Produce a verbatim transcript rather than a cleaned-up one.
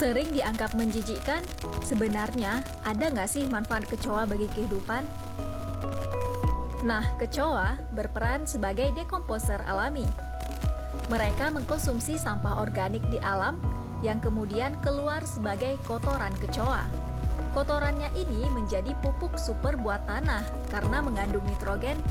Sering dianggap menjijikkan, sebenarnya ada nggak sih manfaat kecoa bagi kehidupan? Nah, kecoa berperan sebagai dekomposer alami. Mereka mengkonsumsi sampah organik di alam yang kemudian keluar sebagai kotoran kecoa. Kotorannya ini menjadi pupuk super buat tanah karena mengandung nitrogen